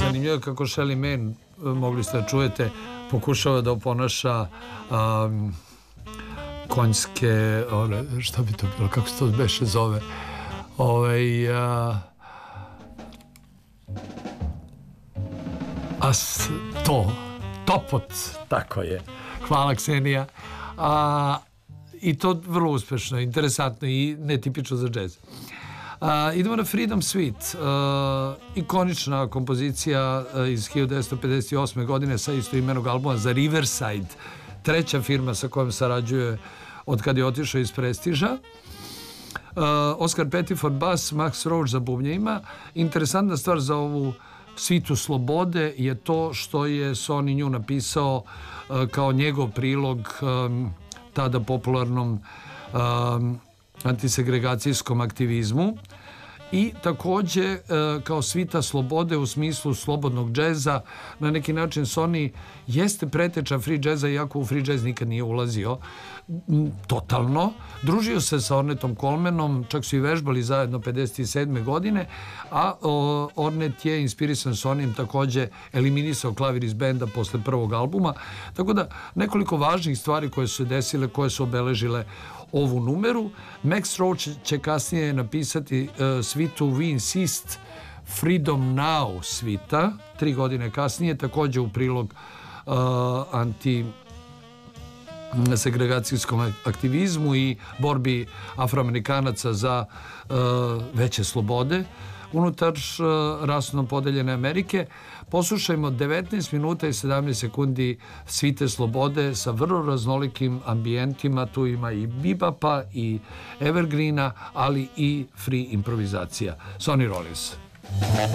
zanimljivo je kako Shelly Manne, mogli ste da čujete, pokušava da oponaša konjske, šta bi to bilo, kako se to beše zove, topot, tako je. Hvala, Ksenija. I to vrlo uspešno, interesantno i netipično za džez. Idemo na Freedom Suite, ikonična kompozicija iz 1958. godine sa istoimenog albuma za Riverside, treća firma sa kojom sarađuje od kad je otišao iz Prestiža. Oscar Pettiford bas, Max Roach za bubnjevima. Interesantna stvar za ovu svitu slobode je to što je Sonny nju napisao kao njegov prilog tada popularnom antisegregacijskom aktivizmu i takođe kao svita slobode u smislu slobodnog džeza. Na neki način Sonny jeste preteča free džeza, iako u free džez nikad nije ulazio totalno. Družio se sa Ornetom Colemanom, čak su i vežbali zajedno 57. godine, a Ornet je inspirisan Sonnyjem takođe eliminisao klavir iz benda posle prvog albuma. Tako da nekoliko važnih stvari koje su se desile, koje su obeležile ovu numeru. Max Roach će kasnije napisati svitu We Insist, Freedom Now svita, 3 godine kasnije, takođe u prilog antisegregacijskom aktivizmu i borbi Afroamerikanaca za veće slobode unutar rasno podeljene Amerike. Poslušajmo 19 minuta i 17 sekundi svite slobode sa vrlo raznolikim ambijentima. Tu ima i bebapa i evergreena, ali i free improvizacija. Sonny Rollins.